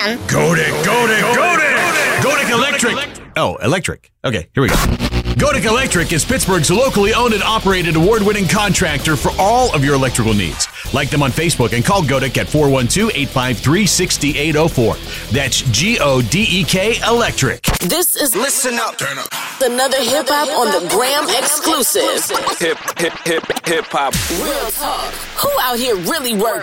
can. Kodak Electric. Oh, electric. Okay, here we go. Kodak Electric is Pittsburgh's locally owned and operated award-winning contractor for all of your electrical needs. Like them on Facebook and call Kodak at 412-853-6804. That's Godek Electric. This is Listen up. Turn up. another hip hop on the Gram exclusive. Hip hop. Real talk. Who out here really working?